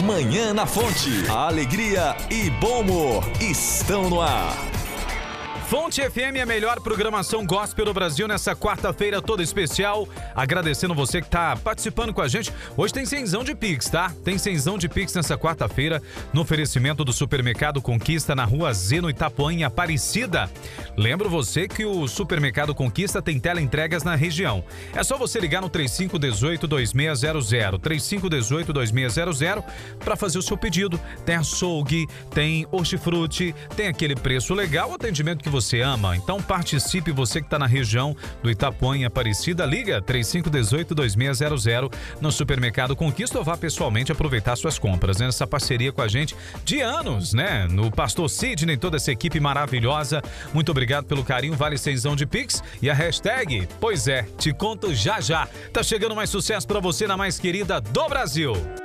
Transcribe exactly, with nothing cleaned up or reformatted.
Manhã na Fonte. A alegria e bom humor estão no ar. Fonte F M, a melhor programação gospel do Brasil nessa quarta-feira toda especial. Agradecendo você que tá participando com a gente. Hoje tem cenzão de Pix, tá? Tem cenzão de Pix nessa quarta-feira no oferecimento do Supermercado Conquista na Rua Z, no Itapuã, em Aparecida. Lembro você que o Supermercado Conquista tem teleentregas na região. É só você ligar no três cinco um oito, dois seis zero zero, três cinco um oito, dois seis zero zero para fazer o seu pedido. Tem açougue, tem hortifruti, tem aquele preço legal, o atendimento que você você ama. Então participe, você que está na região do Itapuã, em Aparecida, liga três cinco um oito, dois seis zero zero no Supermercado Conquista ou vá pessoalmente aproveitar suas compras, né? Nessa parceria com a gente de anos, né? No Pastor Sidney, toda essa equipe maravilhosa. Muito obrigado pelo carinho, vale cenzão de Pix e a hashtag, pois é, te conto já já. Tá chegando mais sucesso para você na mais querida do Brasil.